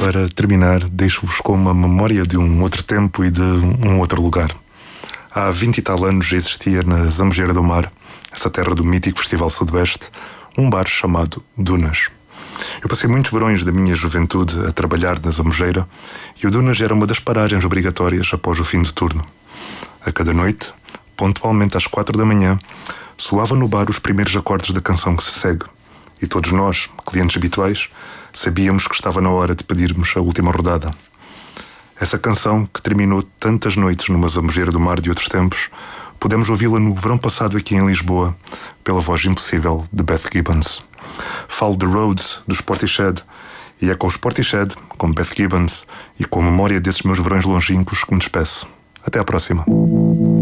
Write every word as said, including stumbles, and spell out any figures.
para terminar, deixo-vos com uma memória de um outro tempo e de um outro lugar. Há vinte e tal anos já existia na Zambujeira do Mar, essa terra do mítico Festival Sudoeste, um bar chamado Dunas. Eu passei muitos verões da minha juventude a trabalhar na Zambujeira e o Dunas era uma das paragens obrigatórias após o fim de turno. A cada noite, pontualmente às quatro da manhã, soava no bar os primeiros acordes da canção que se segue. E todos nós, clientes habituais, sabíamos que estava na hora de pedirmos a última rodada. Essa canção, que terminou tantas noites numa Zambujeira do Mar de outros tempos, pudemos ouvi-la no verão passado aqui em Lisboa, pela voz impossível de Beth Gibbons. Falo de Rhodes, dos Portishead, e é com os Portishead, com Beth Gibbons e com a memória desses meus verões longínquos que me despeço. Até à próxima.